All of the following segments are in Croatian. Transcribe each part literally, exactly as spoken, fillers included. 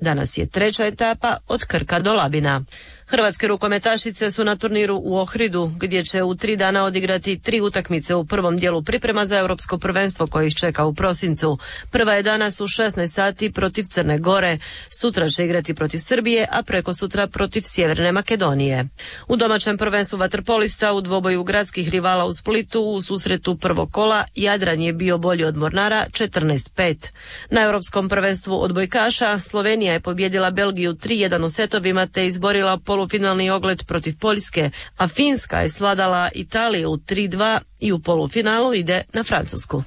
Danas je treća etapa od Krka do Labina. Hrvatske rukometašice su na turniru u Ohridu, gdje će u tri dana odigrati tri utakmice u prvom dijelu priprema za europsko prvenstvo koje ih čeka u prosincu. Prva je danas u šesnaest sati protiv Crne Gore. Sutra će igrati protiv Srbije, a preko sutra protiv Sjeverne Makedonije. U domaćem prvenstvu vaterpolista u dvoboju gradskih rivala u Splitu u susretu prvog kola Jadran je bio bolji od Mornara četrnaest pet. Na europskom prvenstvu odbojkaša Slovenija je pobijedila Belgiju tri jedan u setovima te izborila polufinalni ogled protiv Poljske, a Finska je svladala Italiju tri dva i u polufinalu ide na Francusku.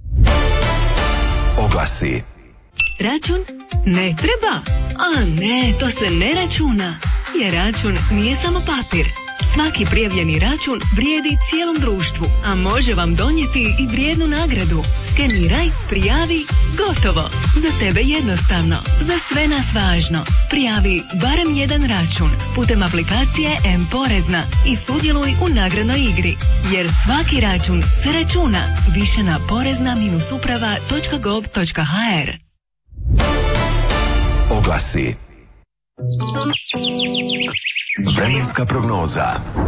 Oglasi. Račun ne treba? A ne, to se ne računa. Jer račun nije samo papir. Svaki prijavljeni račun vrijedi cijelom društvu, a može vam donijeti i vrijednu nagradu. Skeniraj, prijavi, gotovo. Za tebe jednostavno, za sve nas važno. Prijavi barem jedan račun putem aplikacije M-Porezna i sudjeluj u nagradnoj igri. Jer svaki račun se računa. Više na porezna uprava točka gov točka ha er. Oglasi. Vremenska prognoza.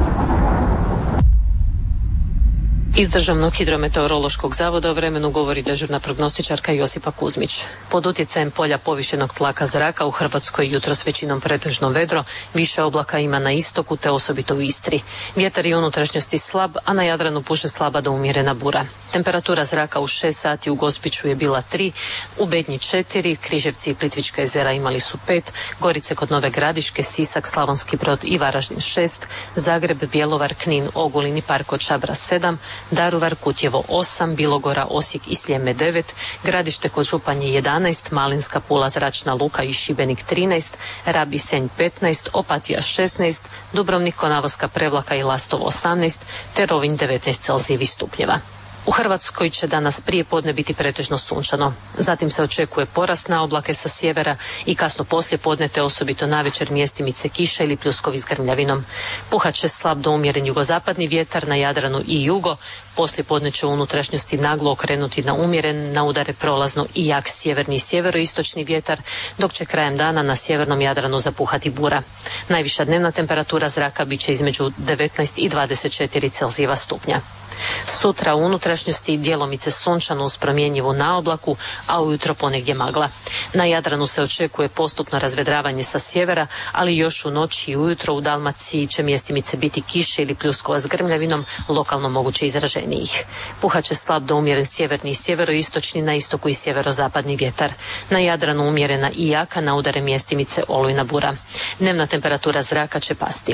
Iz Državnog hidrometeorološkog zavoda o vremenu govori dežurna prognostičarka Josipa Kuzmić. Pod utjecajem polja povišenog tlaka zraka u Hrvatskoj jutros većinom pretežno vedro, više oblaka ima na istoku te osobito u Istri. Vjetar je u unutrašnjosti slab, a na Jadranu puše slaba do umjerena bura. Temperatura zraka u šest sati u Gospiću je bila tri, u Bednji četiri, Križevci i Plitvička jezera imali su pet, Gorice kod Nove Gradiške, Sisak, Slavonski Brod i Varaždin šest, Zagreb, Bjelovar, Knin, Ogulin i Park kod Čabra sedam, Daruvar, Kutjevo osam, Bilogora, Osijek i Sljeme devet, Gradište kod Županje jedanaest, Malinska, Pula, Zračna luka i Šibenik trinaest, Rab i Senj petnaest, Opatija šesnaest, Dubrovnik, Konavoska, Prevlaka i Lastovo osamnaest, te Rovinj devetnaest Celzijevih stupnjeva. U Hrvatskoj će danas prije podne biti pretežno sunčano. Zatim se očekuje porast na oblake sa sjevera i kasno poslije podne te osobito navečer mjestimice kiše ili pljuskovi s grmljavinom. Puhat će slab do umjeren jugozapadni vjetar na Jadranu i jugo. Poslije podne će u unutrašnjosti naglo okrenuti na umjeren, na udare prolazno i jak sjeverni i sjeveroistočni vjetar, dok će krajem dana na sjevernom Jadranu zapuhati bura. Najviša dnevna temperatura zraka bit će između devetnaest i dvadeset četiri Celzijeva stupnja. Sutra u unutrašnjosti djelomice sunčano uz promjenjivu na oblaku, a ujutro ponegdje magla. Na Jadranu se očekuje postupno razvedravanje sa sjevera, ali još u noći i ujutro u Dalmaciji će mjestimice biti kiše ili pljuskova s grmljavinom, lokalno moguće izraženijih. Puhat će slab do umjeren sjeverni i sjeveroistočni, na istoku i sjeverozapadni vjetar. Na Jadranu umjerena i jaka, na udare mjestimice olujna bura. Dnevna temperatura zraka će pasti.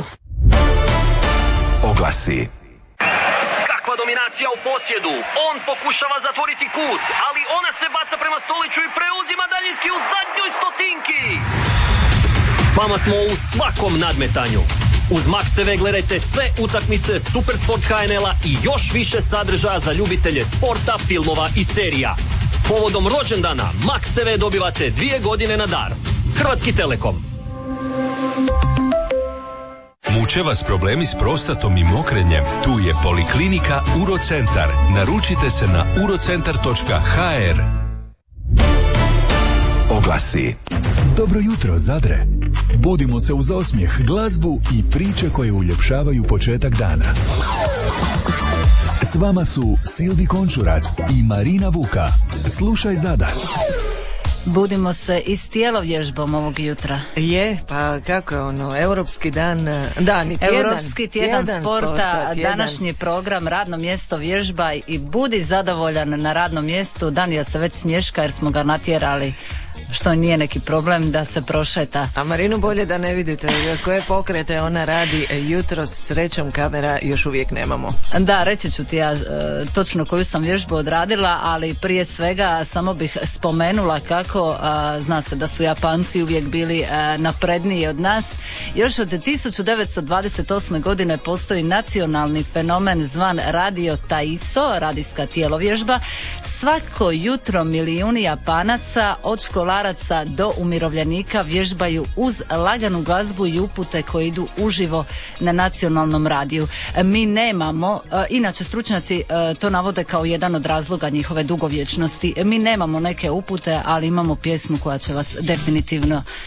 Oglasi. Dominacija u posjedu, on pokušava zatvoriti kut, ali ona se baca prema Stoliću i preuzima daljinski u zadnjoj stotinki. S vama smo u svakom nadmetanju. Uz Max te ve gledajte sve utakmice Supersport ha en el-a i još više sadržaja za ljubitelje sporta, filmova i serija. Povodom rođendana Max te ve dobivate dvije godine na dar. Hrvatski Telekom. Muče vas problemi s prostatom i mokrenjem? Tu je Poliklinika Urocentar. Naručite se na urocentar točka ha er. Oglasi. Dobro jutro, Zadre. Budimo se uz osmijeh, glazbu i priče koje uljepšavaju početak dana. S vama su Silvi Končurat i Marina Vuka. Slušaj Zadar. Budimo se i s tijelovježbom ovog jutra. Je, pa kako je ono, europski dan, dan i tjedan. Europski tjedan, tjedan sporta, sporta tjedan. Današnji program, radno mjesto vježba i budi zadovoljan na radnom mjestu. Danija se već smješka jer smo ga natjerali, što nije neki problem, da se prošeta. A Marinu bolje da ne vidite koje pokrete ona radi jutros, srećom kamera još uvijek nemamo. Da, reći ću ti ja e, točno koju sam vježbu odradila, ali prije svega samo bih spomenula kako a, zna se da su Japanci uvijek bili a, napredniji od nas. Još od tisuću devetsto dvadeset osme godine postoji nacionalni fenomen zvan Radio Taiso, radijska tijelovježba. Svako jutro milijuni Japanaca od školaraca do umirovljenika vježbaju uz laganu glazbu i upute koje idu uživo na nacionalnom radiju. Mi nemamo, inače stručnjaci to navode kao jedan od razloga njihove dugovječnosti, mi nemamo neke upute, ali imamo pjesmu koja će vas definitivno